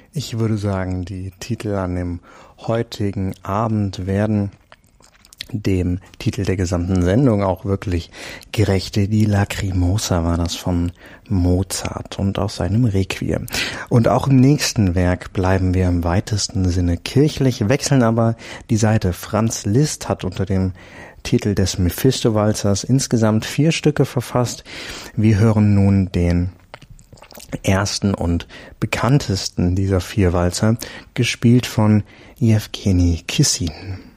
Ich würde sagen, die Titel an dem heutigen Abend werden dem Titel der gesamten Sendung auch wirklich gerecht. Die Lacrimosa war das von Mozart und aus seinem Requiem. Und auch im nächsten Werk bleiben wir im weitesten Sinne kirchlich, wechseln aber die Seite. Franz Liszt hat unter dem Titel des Mephisto-Walzers insgesamt 4 Stücke verfasst. Wir hören nun den ersten und bekanntesten dieser 4 Walzer, gespielt von Jewgeni Kissin.